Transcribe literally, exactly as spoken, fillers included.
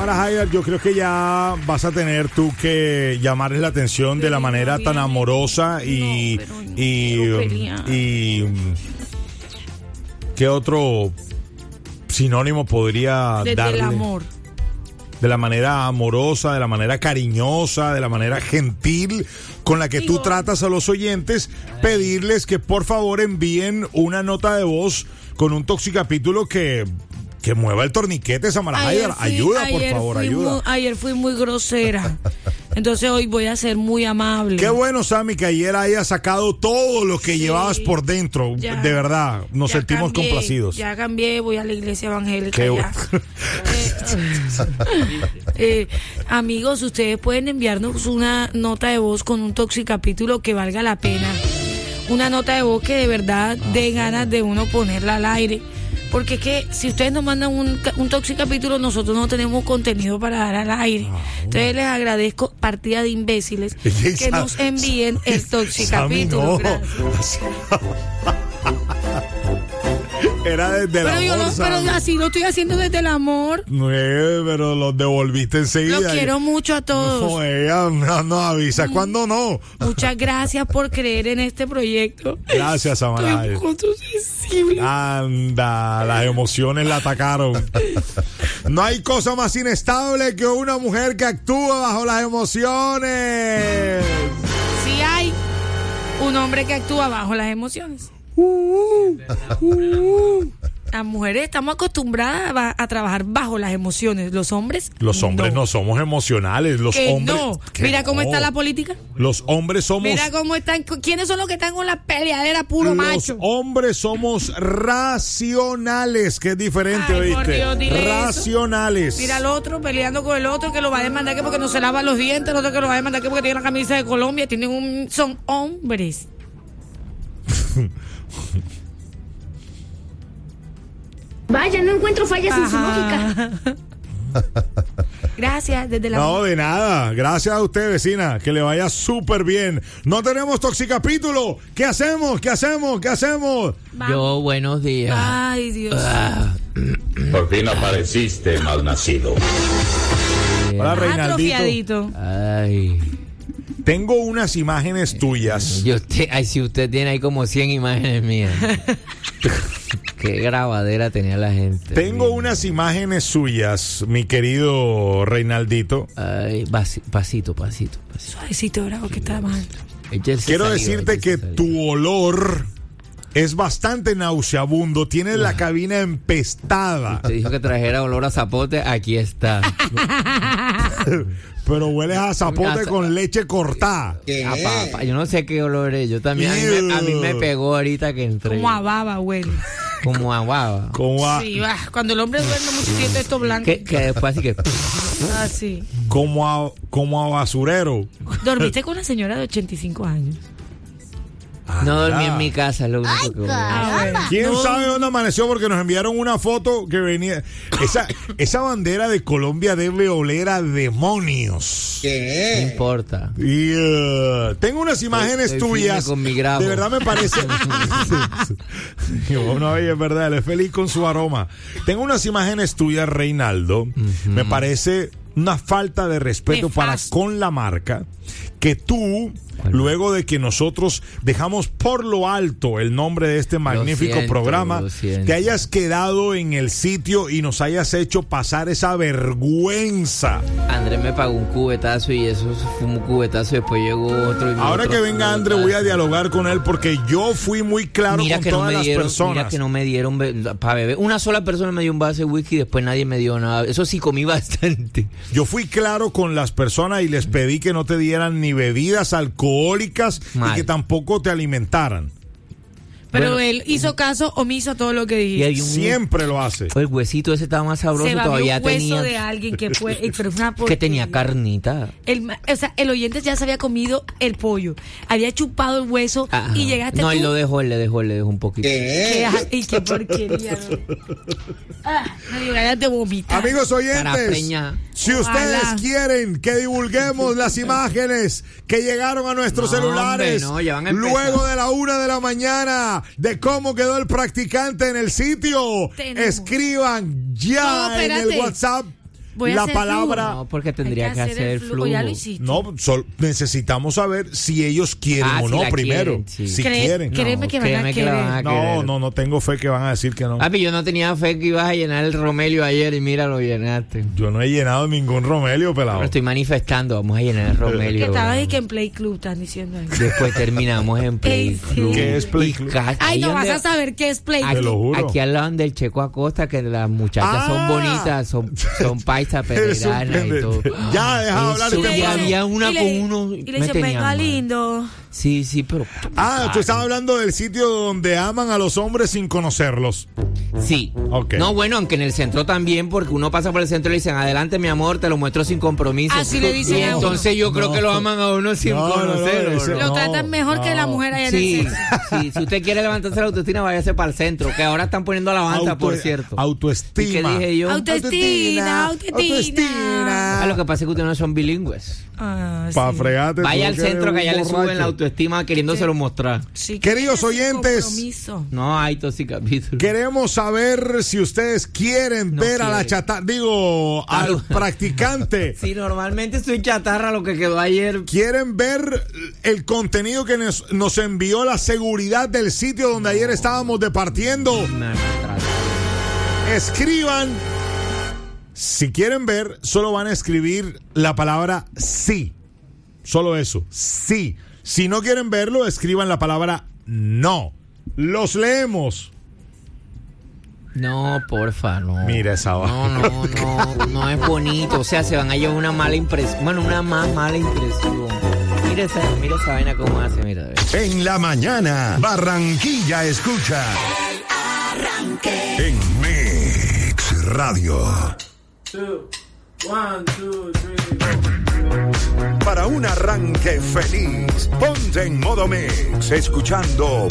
Samara Hayar, yo creo que ya vas a tener tú que llamarles la atención de la manera tan amorosa y no, y, y ¿qué otro sinónimo podría Desde darle? el amor. De la manera amorosa, de la manera cariñosa, de la manera gentil con la que Digo, tú tratas a los oyentes, pedirles que por favor envíen una nota de voz con un toxicapítulo que, que mueva el torniquete, Samara Hayar. Ayuda, por favor, ayuda. Muy, ayer fui muy grosera. Entonces hoy voy a ser muy amable. Qué bueno, Sammy, que ayer hayas sacado todo lo que Sí, llevabas por dentro. ya, de verdad, nos ya sentimos cambié, complacidos. Ya cambié, voy a la iglesia evangélica. Qué ya. eh, eh, amigos, ustedes pueden enviarnos una nota de voz con un toxicapítulo que valga la pena. Una nota de voz que de verdad dé ganas de uno ponerla al aire. Porque es que si ustedes nos mandan un, un toxicapítulo, nosotros no tenemos contenido para dar al aire. Entonces les agradezco, partida de imbéciles, que nos envíen el toxicapítulo. Gracias. Era desde el Pero yo amor, no, pero Sammy. así lo estoy haciendo desde el amor. No, eh, pero los devolviste enseguida. Lo quiero mucho a todos. No, ella no, no avisa. ¿Cuándo no? Muchas gracias por creer en este proyecto. Gracias, Samara Estoy Hayar. un poco sensible. Anda, las emociones la atacaron. No hay cosa más inestable que una mujer que actúa bajo las emociones. Si hay un hombre que actúa bajo las emociones. Las mujeres estamos acostumbradas a, a trabajar bajo las emociones. Los hombres Los hombres no, somos emocionales. Los que hombres. no. que Mira cómo no. está la política. Los hombres somos. Mira cómo están. ¿Quiénes son los que están con la peleadera puro Los macho? hombres somos racionales, que es diferente, Ay, por ¿oíste? Dios, dile eso. Racionales. Mira al otro peleando con el otro que lo va a demandar que porque no se lava los dientes, el otro que lo va a demandar que porque tiene la camisa de Colombia, tienen un, son hombres. Vaya, no encuentro fallas en su lógica. Gracias, desde la... No, de nada. Gracias a usted, vecina. Que le vaya súper bien. No tenemos toxicapítulo. ¿Qué hacemos? ¿Qué hacemos? ¿Qué hacemos? Vamos. Yo, buenos días. Ay, Dios. Ah, Por fin apareciste, malnacido. Hola, Reinaldito. Atrofiadito. ay. Tengo unas imágenes tuyas. Yo te, ay, si usted tiene ahí como cien imágenes mías. Qué grabadera tenía la gente. Tengo Mira. unas imágenes suyas, mi querido Reinaldito. Ay, vasi- pasito, pasito, pasito. Suavecito, bravo, que está mal. Échese Quiero saliva, decirte échese que saliva. tu olor es bastante nauseabundo. Tienes la cabina empestada. Te dijo que trajera olor a zapote, aquí está. Pero hueles a zapote Una- con leche cortada. Ah, papá, yo no sé qué olor es. Yo también, a mí, me, a mí me pegó ahorita que entré. Como a baba, güey. Como a guava. Como a, Sí, va. Cuando el hombre duerme mucho tiene esto blanco. Que, que después así que... Ah, sí. como a, como a basurero. Dormiste con una señora de ochenta y cinco años. No dormí Ah. en mi casa, es lo único que voy a decir. ¿Quién No. sabe dónde amaneció? Porque nos enviaron una foto que venía. Esa, esa bandera de Colombia debe oler a demonios. No importa. Y uh, tengo unas imágenes Estoy firme tuyas. con mi grabo. De verdad me parece. No, es verdad, él es feliz con su aroma. Tengo unas imágenes tuyas, Reinaldo. Me parece una falta de respeto Nefasto. para con la marca que tú, luego de que nosotros dejamos por lo alto el nombre de este magnífico siento, programa, lo siento. te hayas quedado en el sitio y nos hayas hecho pasar esa vergüenza. Andrés me pagó un cubetazo y eso fue un cubetazo. Después llegó otro. Y Ahora otro que venga André, voy a dialogar con él porque yo fui muy claro Mira con que no todas me las dieron, personas. mira que no me dieron para beber. Una sola persona me dio un vaso de whisky y después nadie me dio nada. Eso sí comí bastante. Yo fui claro con las personas y les pedí que no te dieran ni bebidas alcohólicas Mal. y que tampoco te alimentaran. Pero Bueno. él hizo caso omiso a todo lo que Y dijiste. hay un, Siempre lo hace. el huesito ese estaba más sabroso. Se babió Todavía un hueso tenía. de alguien que fue, eh, pero fue una Que tenía porquería. carnita. El, ma- o sea, el oyente ya se había comido el pollo, había chupado el hueso Ajá. y llegaste No, tú. él lo dejó, él le dejó, él le dejó un poquito. Qué a- y qué porquería. ¿no? Ah, me dio ganas de vomitar. Amigos oyentes, Carapeña. si ustedes Ojalá. quieren que divulguemos las imágenes que llegaron a nuestros No, celulares hombre, no, ya van a empezar. luego de la una de la mañana de cómo quedó el practicante en el sitio, Tenemos. escriban ya No, en el espérate. WhatsApp Voy a la hacer palabra. flujo. No, porque tendría Hay que hacer el flujo. Ya lo hiciste. No, sol- necesitamos saber si ellos quieren Ah, o si no la primero. quieren, sí. Si Cree- quieren. créeme No, que van a créeme que la querer. van a No, querer. no, no tengo fe que van a decir que no. Papi, yo no tenía fe que ibas a llenar el Romelio ayer y mira, lo llenaste. Yo no he llenado ningún Romelio, pelado. Lo estoy manifestando, vamos a llenar el Romelio. Que estabas bro. y que en Play Club están diciendo ahí. Después terminamos en Play Ey, sí. Club. ¿Qué es Play Y Club? ca- Ay, ahí no vas donde- a saber qué es Play Aquí, Te lo juro. aquí al lado del Checo Acosta, que las muchachas Ah. son bonitas, son, son paisas Eres un peregrinas y todo. pendejo. Ya, deja de hablar Eso, de y este había una y con le- uno. Y le me dicen, tenían venga mal. lindo. Sí, sí, pero. Ah, tú estabas hablando del sitio donde aman a los hombres sin conocerlos. Sí. Ok. No, bueno, aunque en el centro también, porque uno pasa por el centro y le dicen, adelante, mi amor, te lo muestro sin compromiso. Así le dicen Y a uno. entonces yo creo No. que lo aman a uno sin No, no, no, conocerlo. ese- ¿no? Lo No, tratan mejor que no. la mujer allá Sí, en el centro. sí, si usted quiere levantarse la autoestima, váyase para el centro, que ahora están poniendo alabanza, Auto- por cierto. ¿Y Autoestima. qué dije yo? Autoestima, autoestima. Autoestima. Ah, lo que pasa es que ustedes no son bilingües. Ah, sí. Pa' fregarte. Vaya tú al que eres centro que un allá le suben borracho. la autoestima queriéndoselo mostrar. Sí, Queridos sin oyentes. compromiso. No hay tosicapítulo. Queremos saber si ustedes quieren No ver a la quiere. chata, digo, al Algo. practicante. Sí, normalmente estoy chatarra lo que quedó ayer. ¿Quieren ver el contenido que nos, nos envió la seguridad del sitio donde ayer estábamos departiendo? Me maltratan. Escriban. Si quieren ver, solo van a escribir la palabra sí. Solo eso, sí. Si no quieren verlo, escriban la palabra no. Los leemos. No, porfa, no. Mira esa vaina. No, no, no, no es bonito. O sea, se van a llevar una mala impresión. Bueno, una más mala impresión. Mira esa, mira esa vaina cómo hace, mira. Ve. En la mañana, Barranquilla escucha. En Mix Radio. Para un arranque feliz, ponte en modo Mix, escuchando